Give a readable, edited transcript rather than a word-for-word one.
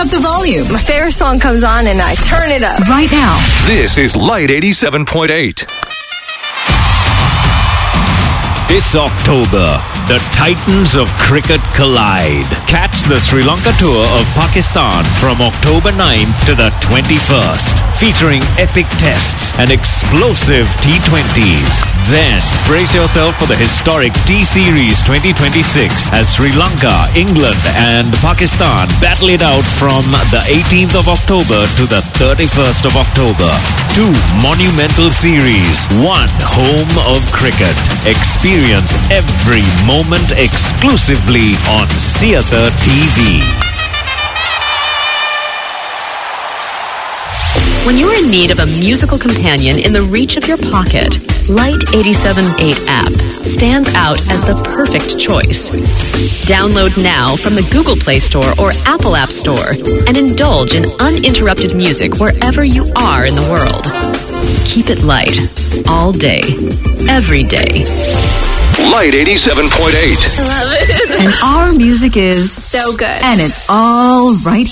up the volume. My favorite song comes on and I turn it up. Right now. This is Light 87.8. This October, the Titans of Cricket collide. Catch the Sri Lanka tour of Pakistan from October 9th to the 21st, featuring epic tests and explosive T20s. Then, brace yourself for the historic T-Series 2026 as Sri Lanka, England and Pakistan battle it out from the 18th of October to the 31st of October. 2 monumental series, 1 home of cricket. Experience every moment exclusively on Theatre TV. When you're in need of a musical companion in the reach of your pocket, Light 87.8 app stands out as the perfect choice. Download now from the Google Play Store or Apple App Store and indulge in uninterrupted music wherever you are in the world. Keep it light, all day, every day. Light 87.8. I love it. And our music is So good. And it's all right here.